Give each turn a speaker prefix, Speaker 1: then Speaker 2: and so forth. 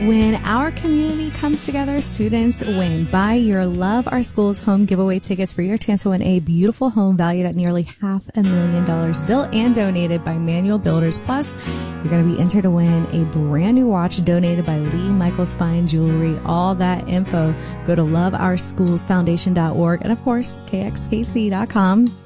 Speaker 1: When our community comes together, students win. Buy your Love Our Schools home giveaway tickets for your chance to win a beautiful home valued at nearly $500,000 built and donated by Manual Builders. Plus, you're going to be entered to win a brand new watch donated by Lee Michaels Fine Jewelry. All that info, go to loveourschoolsfoundation.org and, of course, kxkc.com.